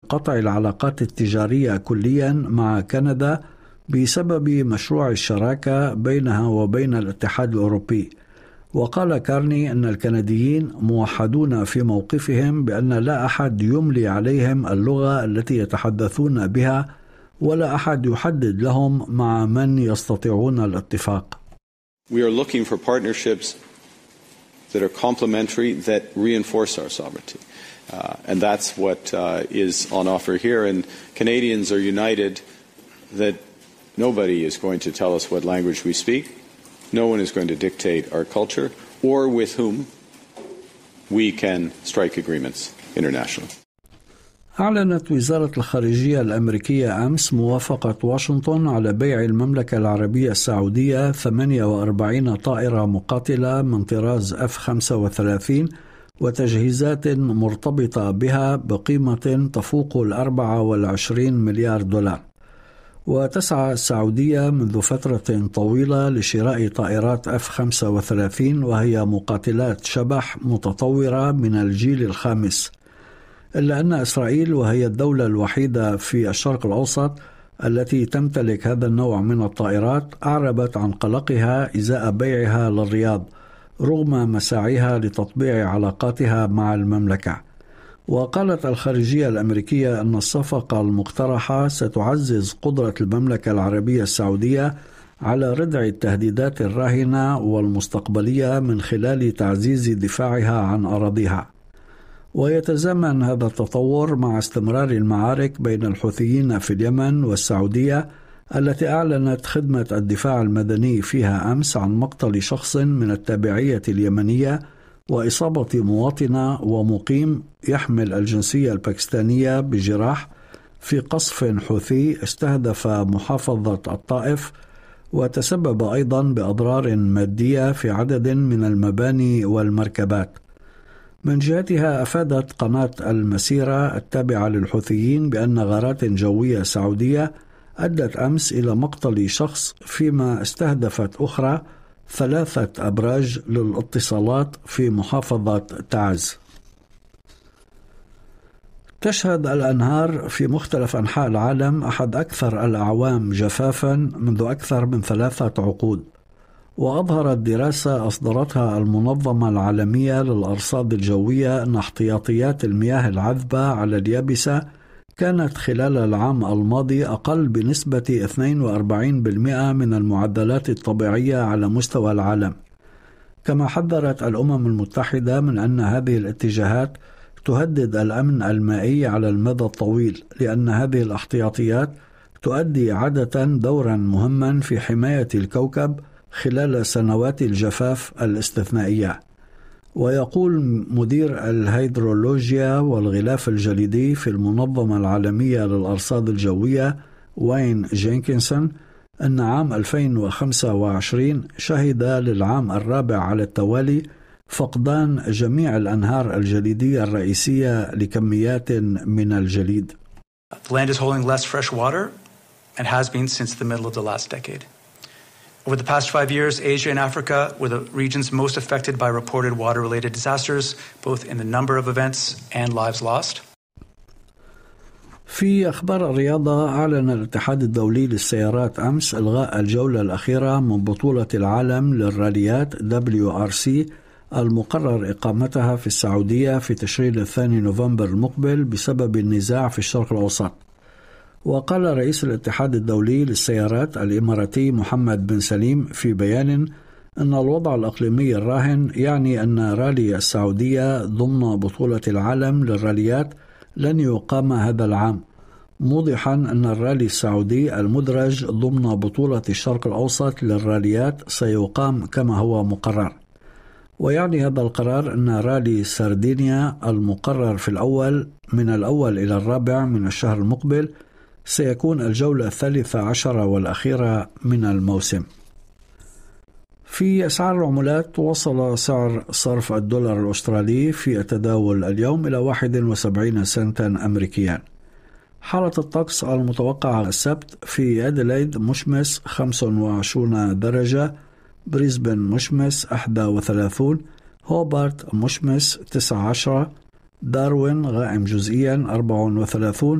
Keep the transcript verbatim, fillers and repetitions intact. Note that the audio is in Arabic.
قطع العلاقات التجارية كليا مع كندا بسبب مشروع الشراكة بينها وبين الاتحاد الأوروبي. وقال كارني أن الكنديين موحدون في موقفهم بأن لا أحد يملي عليهم اللغة التي يتحدثون بها ولا أحد يحدد لهم مع من يستطيعون الاتفاق. We are looking for partnerships that are complementary, that reinforce our sovereignty. Uh, and that's what uh, is on offer here. And Canadians are united that nobody is going to tell us what language we speak. No one is going to dictate our culture or with whom we can strike agreements internationally. أعلنت وزارة الخارجية الأمريكية أمس موافقة واشنطن على بيع المملكة العربية السعودية ثمانية وأربعين طائرة مقاتلة من طراز إف خمسة وثلاثين وتجهيزات مرتبطة بها بقيمة تفوق الأربعة والعشرين مليار دولار. وتسعى السعودية منذ فترة طويلة لشراء طائرات إف خمسة وثلاثين وهي مقاتلات شبح متطورة من الجيل الخامس، إلا أن إسرائيل وهي الدولة الوحيدة في الشرق الأوسط التي تمتلك هذا النوع من الطائرات أعربت عن قلقها إزاء بيعها للرياض رغم مساعيها لتطبيع علاقاتها مع المملكة. وقالت الخارجية الأمريكية أن الصفقة المقترحة ستعزز قدرة المملكة العربية السعودية على ردع التهديدات الراهنة والمستقبلية من خلال تعزيز دفاعها عن أراضيها. ويتزامن هذا التطور مع استمرار المعارك بين الحوثيين في اليمن والسعودية التي أعلنت خدمة الدفاع المدني فيها أمس عن مقتل شخص من التابعية اليمنية وإصابة مواطنة ومقيم يحمل الجنسية الباكستانية بجراح في قصف حوثي استهدف محافظة الطائف، وتسبب أيضا بأضرار مادية في عدد من المباني والمركبات. من جهتها أفادت قناة المسيرة التابعة للحوثيين بأن غارات جوية سعودية أدت أمس إلى مقتل شخص، فيما استهدفت أخرى ثلاثة أبراج للاتصالات في محافظة تعز. تشهد الأنهار في مختلف أنحاء العالم أحد أكثر الأعوام جفافا منذ أكثر من ثلاثة عقود. وأظهرت دراسة أصدرتها المنظمة العالمية للأرصاد الجوية أن احتياطيات المياه العذبة على اليابسة كانت خلال العام الماضي أقل بنسبة اثنين وأربعين بالمئة من المعدلات الطبيعية على مستوى العالم. كما حذرت الأمم المتحدة من أن هذه الاتجاهات تهدد الأمن المائي على المدى الطويل، لأن هذه الاحتياطيات تؤدي عادة دورا مهما في حماية الكوكب خلال سنوات الجفاف الاستثنائية. ويقول مدير الهيدرولوجيا والغلاف الجليدي في المنظمة العالمية للأرصاد الجوية واين جينكنسون أن عام ألفين وخمسة وعشرين شهد للعام الرابع على التوالي فقدان جميع الأنهار الجليدية الرئيسية لكميات من الجليد. The land is holding less fresh water and has been since the middle of the last decade. Over the past five years, Asia and Africa were the regions most affected by reported water-related disasters, both in the number of events and lives lost. في أخبار الرياضة، أعلن الاتحاد الدولي للسيارات أمس إلغاء الجولة الأخيرة من بطولة العالم للراليات دبليو آر سي المقرر إقامتها في السعودية في تشرين الثاني نوفمبر المقبل بسبب النزاع في الشرق الأوسط. وقال رئيس الاتحاد الدولي للسيارات الإماراتي محمد بن سليم في بيان أن الوضع الإقليمي الراهن يعني أن رالي السعودية ضمن بطولة العالم للراليات لن يقام هذا العام، موضحا أن الرالي السعودي المدرج ضمن بطولة الشرق الأوسط للراليات سيقام كما هو مقرر. ويعني هذا القرار أن رالي سردينيا المقرر في الأول من الأول إلى الرابع من الشهر المقبل سيكون الجولة الثالثة عشرة والأخيرة من الموسم. في أسعار العملات، وصل سعر صرف الدولار الأسترالي في التداول اليوم إلى واحد وسبعين سنتا أمريكيا. حالة الطقس المتوقعة السبت: في أديلايد مشمس خمسة وعشرين درجة، بريسبن مشمس واحد وثلاثين، هوبارت مشمس تسعة عشر، داروين غائم جزئيا أربعة وثلاثين،